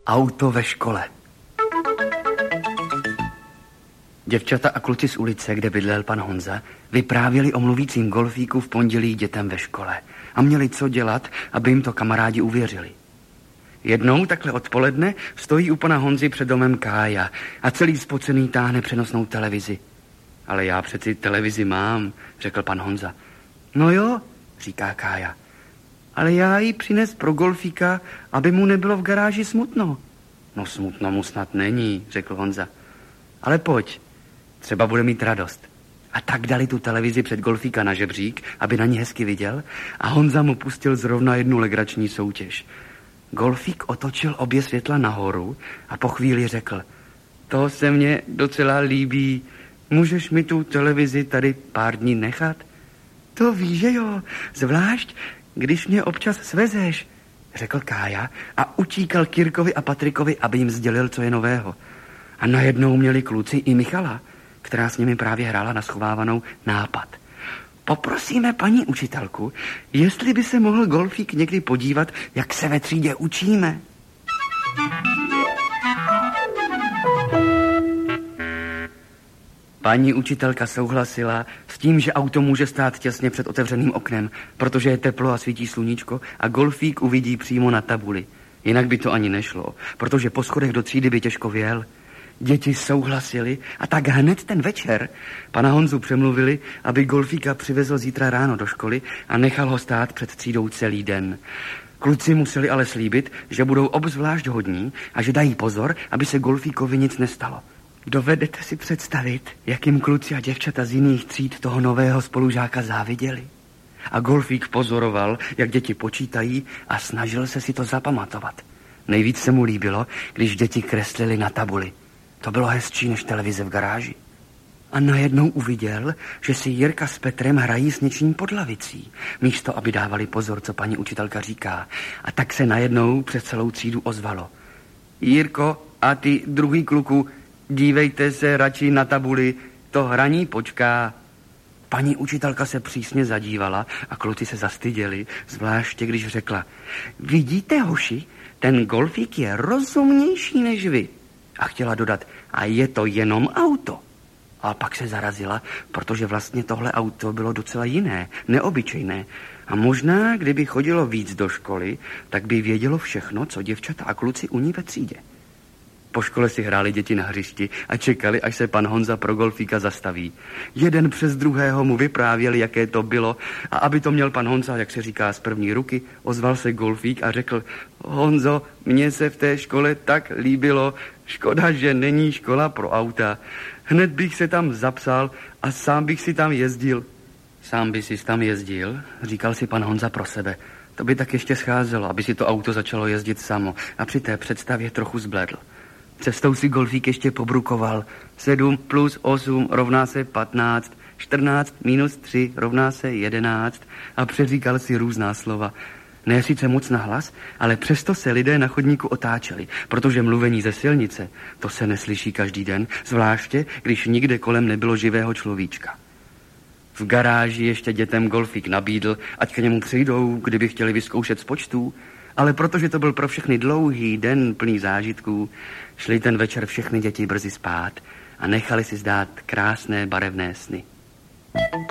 Auto ve škole. Děvčata a kluci z ulice, kde bydlel pan Honza, vyprávěli o mluvícím golfíku v pondělí dětem ve škole a měli co dělat, aby jim to kamarádi uvěřili. Jednou takhle odpoledne stojí u pana Honzy před domem Kája a celý spocený táhne přenosnou televizi. Ale já přeci televizi mám, řekl pan Honza. No jo, říká Kája, ale já ji přines pro golfíka, aby mu nebylo v garáži smutno. No smutno mu snad není, řekl Honza. Ale pojď, třeba bude mít radost. A tak dali tu televizi před golfíka na žebřík, aby na ní hezky viděl, a Honza mu pustil zrovna jednu legrační soutěž. Golfík otočil obě světla nahoru a po chvíli řekl: to se mně docela líbí, můžeš mi tu televizi tady pár dní nechat? To víš, že jo, zvlášť, když mě občas svezeš, řekl Kája a utíkal k Jirkovi a Patrikovi, aby jim sdělil, co je nového. A najednou měli kluci i Michala, která s nimi právě hrála na schovávanou, nápad. Poprosíme paní učitelku, jestli by se mohl golfík někdy podívat, jak se ve třídě učíme. Paní učitelka souhlasila s tím, že auto může stát těsně před otevřeným oknem, protože je teplo a svítí sluníčko a golfík uvidí přímo na tabuli. Jinak by to ani nešlo, protože po schodech do třídy by těžko vjel. Děti souhlasili a tak hned ten večer pana Honzu přemluvili, aby golfíka přivezl zítra ráno do školy a nechal ho stát před třídou celý den. Kluci museli ale slíbit, že budou obzvlášť hodní a že dají pozor, aby se golfíkovi nic nestalo. Dovedete si představit, jakým kluci a děvčata z jiných tříd toho nového spolužáka záviděli? A golfík pozoroval, jak děti počítají a snažil se si to zapamatovat. Nejvíc se mu líbilo, když děti kreslili na tabuli. To bylo hezčí než televize v garáži. A najednou uviděl, že si Jirka s Petrem hrají s něčím pod lavicí, místo aby dávali pozor, co paní učitelka říká. A tak se najednou přes celou třídu ozvalo: Jirko a ty druhý kluku, dívejte se radši na tabuli, to hraní počká. Paní učitelka se přísně zadívala a kluci se zastyděli, zvláště když řekla: vidíte, hoši, ten golfík je rozumnější než vy. A chtěla dodat: a je to jenom auto. Ale pak se zarazila, protože vlastně tohle auto bylo docela jiné, neobyčejné. A možná, kdyby chodilo víc do školy, tak by vědělo všechno, co děvčata a kluci u ní ve třídě. Po škole si hráli děti na hřišti a čekali, až se pan Honza pro golfíka zastaví. Jeden přes druhého mu vyprávěli, jaké to bylo, a aby to měl pan Honza, jak se říká, z první ruky, ozval se golfík a řekl: Honzo, mně se v té škole tak líbilo, škoda, že není škola pro auta. Hned bych se tam zapsal a sám bych si tam jezdil. Sám by si tam jezdil, říkal si pan Honza pro sebe. To by tak ještě scházelo, aby si to auto začalo jezdit samo, a při té představě trochu zbledl. Cestou si golfík ještě pobrukoval: 7 plus 8 rovná se 15, 14 minus 3 rovná se 11 a přeříkal si různá slova. Ne sice moc nahlas, ale přesto se lidé na chodníku otáčeli, protože mluvení ze silnice, to se neslyší každý den, zvláště když nikde kolem nebylo živého človíčka. V garáži ještě dětem golfík nabídl, ať k němu přijdou, kdyby chtěli vyzkoušet z počtů, ale protože to byl pro všechny dlouhý den plný zážitků, šli ten večer všechny děti brzy spát a nechali si zdát krásné barevné sny.